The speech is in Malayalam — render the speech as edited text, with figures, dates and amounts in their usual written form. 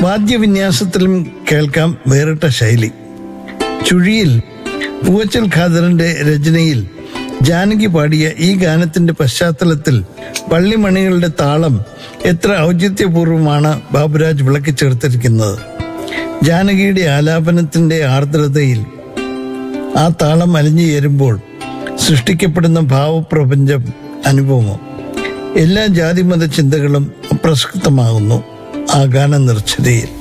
വാദ്യവിന്യാസത്തിലും കേൾക്കാം വേറിട്ട ശൈലി. ചുഴിയിൽ പൂവച്ചൽ ഖാദറിന്റെ രചനയിൽ ജാനകി പാടിയ ഈ ഗാനത്തിന്റെ പശ്ചാത്തലത്തിൽ പള്ളിമണികളുടെ താളം എത്ര ഔചിത്യപൂർവമാണ് ബാബുരാജ് വിളക്കിച്ചേർത്തിരിക്കുന്നത്. ജാനകിയുടെ ആലാപനത്തിന്റെ ആർദ്രതയിൽ ആ താളം അലിഞ്ഞു ചേരുമ്പോൾ സൃഷ്ടിക്കപ്പെടുന്ന ഭാവപ്രപഞ്ചം അനുപമം. എല്ലാ ജാതിമത ചിന്തകളും അപ്രസക്തമാകുന്നു ആ ഗാന നിർച്ഛതയിൽ.